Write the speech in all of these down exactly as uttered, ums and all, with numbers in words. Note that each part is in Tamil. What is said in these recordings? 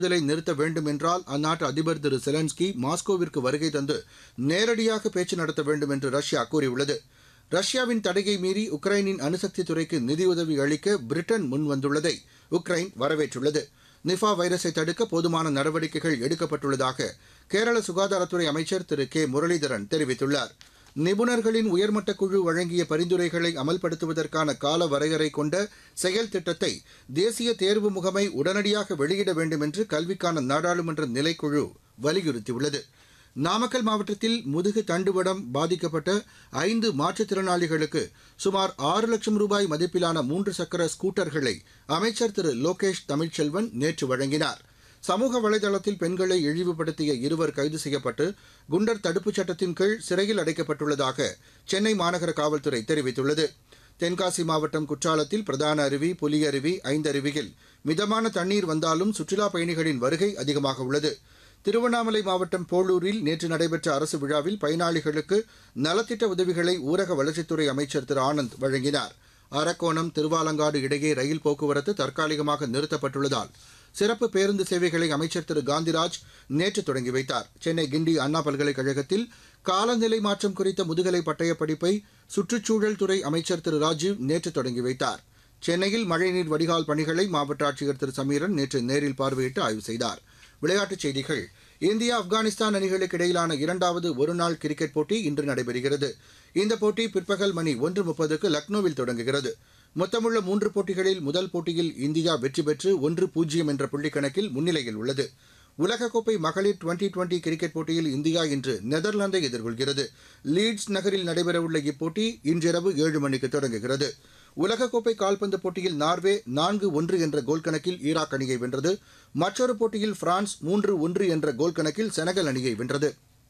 தாக்குதலை நிறுத்த வேண்டும் என்றால் அந்நாட்டு அதிபர் திரு செலன்ஸ்கி மாஸ்கோவிற்கு வருகை தந்து நேரடியாக பேச்சு நடத்த வேண்டும் என்று ரஷ்யா கூறியுள்ளது. ரஷ்யாவின் தடையை மீறி உக்ரைனின் அணுசக்தி துறைக்கு நிதியுதவி அளிக்க பிரிட்டன் முன்வந்துள்ளதை உக்ரைன் வரவேற்றுள்ளது. நிஃபா வைரஸை தடுக்க போதுமான நடவடிக்கைகள் எடுக்கப்பட்டுள்ளதாக கேரள சுகாதாரத்துறை அமைச்சர் திரு கே முரளிதரன் தெரிவித்துள்ளார். நிபுணர்களின் உயர்மட்ட குழு வழங்கிய பரிந்துரைகளை அமல்படுத்துவதற்கான கால வரையறை கொண்ட செயல் திட்டத்தை தேசிய தேர்வு முகமை உடனடியாக வெளியிட வேண்டும் என்று கல்விக்கான நாடாளுமன்ற நிலைக்குழு வலியுறுத்தியுள்ளது. நாமக்கல் மாவட்டத்தில் முதுகு தண்டுவடம் பாதிக்கப்பட்ட ஐந்து மாற்றுத்திறனாளிகளுக்கு சுமார் ஆறு லட்சம் ரூபாய் மதிப்பிலான மூன்று சக்கர ஸ்கூட்டர்களை அமைச்சர் திரு லோகேஷ் தமிழ்ச்செல்வன் நேற்று வழங்கினார். சமூக வலைதளத்தில் பெண்களை இழிவுபடுத்திய இருவர் கைது செய்யப்பட்டு குண்டர் தடுப்புச் சட்டத்தின் கீழ் சிறையில் அடைக்கப்பட்டுள்ளதாக சென்னை மாநகர காவல்துறை தெரிவித்துள்ளது. தென்காசி மாவட்டம் குற்றாலத்தில் பிரதான அருவி, புலியருவி, ஐந்தருவியில் மிதமான தண்ணீர் வந்தாலும் சுற்றுலாப் பயணிகளின் வருகை அதிகமாக உள்ளது. திருவண்ணாமலை மாவட்டம் போளூரில் நேற்று நடைபெற்ற அரசு விழாவில் பயனாளிகளுக்கு நலத்திட்ட உதவிகளை ஊரக வளர்ச்சித்துறை அமைச்சர் திரு ஆனந்த் வழங்கினார். அரக்கோணம் திருவாலங்காடு இடையே ரயில் போக்குவரத்து தற்காலிகமாக நிறுத்தப்பட்டுள்ளதால் சிறப்பு பேருந்து சேவைகளை அமைச்சர் திரு காந்திராஜ் நேற்று தொடங்கி வைத்தார். சென்னை கிண்டி அண்ணா பல்கலைக்கழகத்தில் காலநிலை மாற்றம் குறித்த முதுகலை பட்டயப் படிப்பை சுற்றுச்சூழல் துறை அமைச்சர் திரு ராஜீவ் நேற்று தொடங்கி வைத்தார். சென்னையில் மழைநீர் வடிகால் பணிகளை மாவட்ட ஆட்சியர் திரு சமீரன் நேற்று நேரில் பார்வையிட்டு ஆய்வு செய்தார். விளையாட்டுச் செய்திகள். இந்தியா ஆப்கானிஸ்தான் அணிகளுக்கு இடையிலான இரண்டாவது ஒருநாள் கிரிக்கெட் போட்டி இன்று நடைபெறுகிறது. இந்த போட்டி பிற்பகல் மணி ஒன்று முப்பதுக்கு லக்னோவில் தொடங்குகிறது. மொத்தமுள்ள மூன்று போட்டிகளில் முதல் போட்டியில் இந்தியா வெற்றி பெற்று ஒன்று பூஜ்ஜியம் என்ற புள்ளிக்கணக்கில் முன்னிலையில் உள்ளது. உலகக்கோப்பை மகளிர் டுவெண்டி டுவெண்டி கிரிக்கெட் போட்டியில் இந்தியா இன்று நெதர்லாந்தை எதிர்கொள்கிறது. லீட்ஸ் நகரில் நடைபெறவுள்ள இப்போட்டி இன்றிரவு ஏழு மணிக்கு தொடங்குகிறது. உலகக்கோப்பை கால்பந்து போட்டியில் நார்வே நான்கு ஒன்று என்ற கோல் கணக்கில் ஈராக் அணியை வென்றது. மற்றொரு போட்டியில் பிரான்ஸ் மூன்று ஒன்று என்ற கோல் கணக்கில் செனகல் அணியை வென்றது.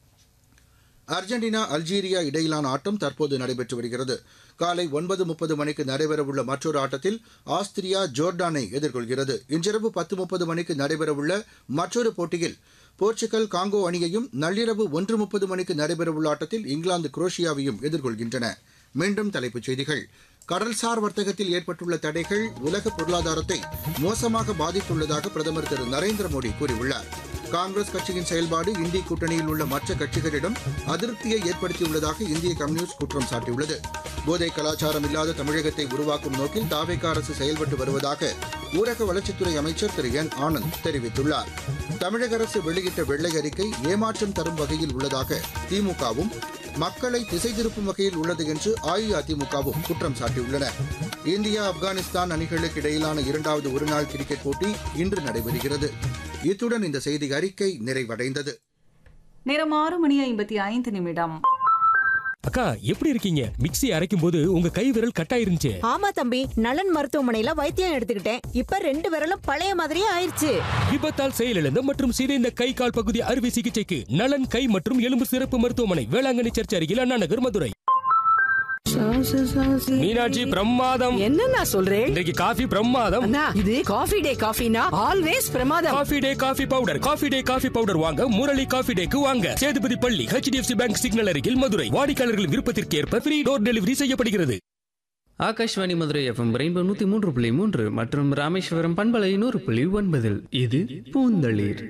அர்ஜென்டினா அல்ஜீரியா இடையிலான ஆட்டம் தற்போது நடைபெற்று வருகிறது. காலை ஒன்பது முப்பது மணிக்கு நடைபெறவுள்ள மற்றொரு ஆட்டத்தில் ஆஸ்திரியா ஜோர்டானை எதிர்கொள்கிறது. இன்றிரவு பத்து முப்பது மணிக்கு நடைபெறவுள்ள மற்றொரு போட்டியில் போர்ச்சுகல் காங்கோ அணியையும், நள்ளிரவு ஒன்று முப்பது மணிக்கு நடைபெறவுள்ள ஆட்டத்தில் இங்கிலாந்து குரோஷியாவையும் எதிர்கொள்கின்றன. மீண்டும் தலைப்புச் செய்திகள். கடல்சார் வர்த்தகத்தில் ஏற்பட்டுள்ள தடைகள் உலக பொருளாதாரத்தை மோசமாக பாதித்துள்ளதாக பிரதமர் திரு நரேந்திர மோடி கூறியுள்ளார். காங்கிரஸ் கட்சியின் செயல்பாடு இந்தி கூட்டணியில் உள்ள மற்ற கட்சிகளிடம் அதிருப்தியை ஏற்படுத்தியுள்ளதாக இந்திய கம்யூனிஸ்ட் குற்றம் சாட்டியுள்ளது. போதை கலாச்சாரம் இல்லாத தமிழகத்தை உருவாக்கும் நோக்கில் தாவேகா அரசு செயல்பட்டு வருவதாக ஊரக வளர்ச்சித்துறை அமைச்சர் திரு என் ஆனந்த் தெரிவித்துள்ளார். தமிழக அரசு வெளியிட்ட வெள்ளை அறிக்கை ஏமாற்றம் தரும் வகையில் உள்ளதாக திமுகவும், மக்களை திசை திருப்பும் வகையில் உள்ளது என்று அஇஅதிமுகவும் குற்றம் சாட்டியுள்ளன. இந்தியா ஆப்கானிஸ்தான் அணிகளுக்கு இடையிலான இரண்டாவது ஒருநாள் கிரிக்கெட் போட்டி இன்று நடைபெறுகிறது. இத்துடன் இந்த செய்தி அறிக்கை நிறைவடைந்தது. நேரம் ஆறு மணி ஐம்பத்தி ஐந்து நிமிடம். அக்கா, எப்படி இருக்கீங்க? மிக்ஸி அரைக்கும் போது உங்க கை விரல் கட்டாயிருந்துச்சு. ஆமா தம்பி, நலன் மருத்துவமனையில வைத்தியம் எடுத்துக்கிட்டேன். இப்ப ரெண்டு விரலும் பழைய மாதிரியே ஆயிருச்சு. விபத்தால் செயலிழந்த மற்றும் சிதைந்த கை கால் பகுதி அறுவை சிகிச்சைக்கு நலன் கை மற்றும் எலும்பு சிறப்பு மருத்துவமனை, வேளாங்கண்ணி சர்ச் அருகில், அண்ணா நகர், மதுரை. மீனாட்சி, பிரமாதம். என்ன சொல்றேன்? இன்றைக்கு காஃபி பிரமாதம். இது காஃபி டே காஃபினா ஆல்வேஸ் பிரமாதம். Coffee day coffee powder. Coffee day coffee powder வாங்க முரளி காஃபி டேக்கு வாங்க. சேதுபதி பள்ளி, ஹெச்டிஎஃப்சி பேங்க் சிக்னல் அருகில், மதுரை. வாடிக்கையாளர்களின் விருப்பத்திற்கு ஏற்ப ஃப்ரீ டோர் டெலிவரி செய்யப்படுகிறது. ஆகாஷ்வாணி மதுரை எஃப்எம் ரெயின்போ நூத்தி மூன்று புள்ளி மூன்று மற்றும் ராமேஸ்வரம் பண்பலை நூறு புள்ளி ஒன்பதில் இது பூந்தளிர்.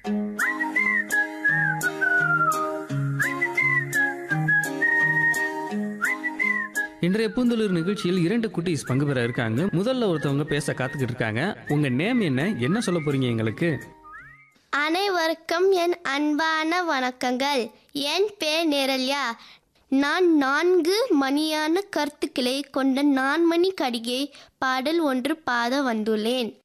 இன்றைய பூந்தளிர் நிகழ்ச்சியில் இரண்டு குட்டீஸ் பங்கு பெற இருக்காங்க. முதல்ல ஒருத்தவங்க பேச காத்துக்கிட்டு இருக்காங்க. உங்க நேம் என்ன, என்ன சொல்ல போறீங்க எங்களுக்கு? அனைவருக்கும் என் அன்பான வணக்கங்கள். என் பேர் நிரல்யா. நான் நான்கு மணியான கருத்துக்களை கொண்ட நான்மணி கடிகை பாடல் ஒன்று பாட வந்துள்ளேன்.